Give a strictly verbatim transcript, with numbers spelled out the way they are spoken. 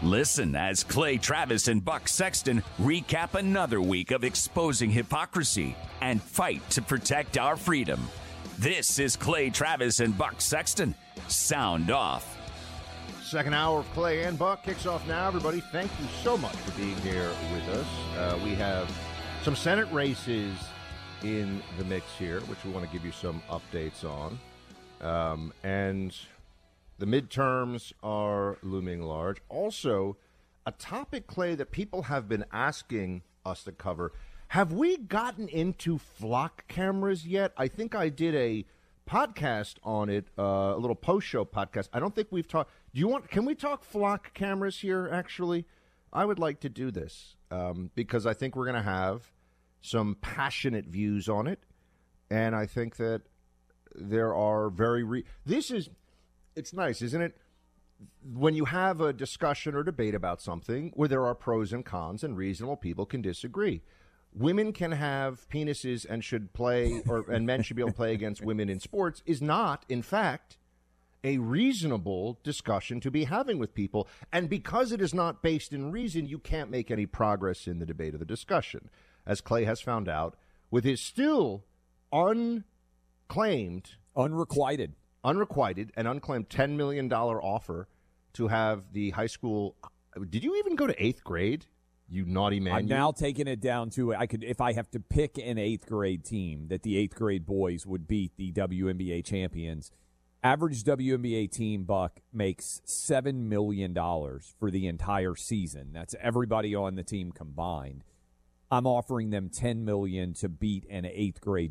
Listen as Clay Travis and Buck Sexton recap another week of exposing hypocrisy and fight to protect our freedom. This is Clay Travis and Buck Sexton. Sound off. Second hour of Clay and Buck kicks off now, everybody. Thank you so much for being here with us. Uh, we have some Senate races in the mix here, which we want to give you some updates on. Um, and the midterms are looming large. Also, a topic, Clay, that people have been asking us to cover. Have we gotten into flock cameras yet? I think I did a podcast on it, uh, a little post-show podcast. I don't think we've talked. Do you want? Can we talk flock cameras here, actually? I would like to do this um, because I think we're going to have some passionate views on it. And I think that there are very re- – this is – it's nice, isn't it? When you have a discussion or debate about something where there are pros and cons and reasonable people can disagree. Women can have penises and should play, or and men should be able to play against women in sports is not, in fact, a reasonable discussion to be having with people. And because it is not based in reason, you can't make any progress in the debate or the discussion. As Clay has found out, with his still unclaimed, unrequited, unrequited and unclaimed ten million dollars offer to have the high school. Did you even go to eighth grade? You naughty man. I'm you? now taking it down to I could if I have to pick an eighth grade team that the eighth grade boys would beat the W N B A champions. Average W N B A team, Buck, makes seven million dollars for the entire season. That's everybody on the team combined. I'm offering them ten million dollars to beat an eighth grade